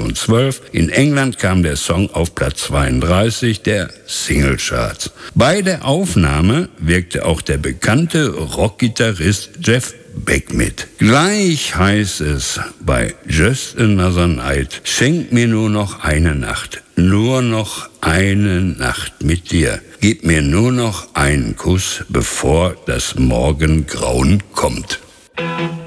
2012. In England kam der Song auf Platz 32 der Singlecharts. Bei der Aufnahme wirkte auch der bekannte Rockgitarrist Jeff Beck mit. Gleich heißt es bei Just Another Night: Schenk mir nur noch eine Nacht, nur noch eine Nacht mit dir. Gib mir nur noch einen Kuss, bevor das Morgengrauen kommt.